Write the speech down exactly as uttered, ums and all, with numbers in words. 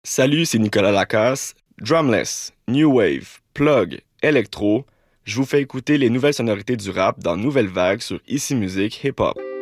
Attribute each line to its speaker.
Speaker 1: Salut, c'est Nicolas Lacasse. Drumless, New Wave, Plug, Electro, je vous fais écouter les nouvelles sonorités du rap dans Nouvelle Vague sur Ici Musique Hip Hop.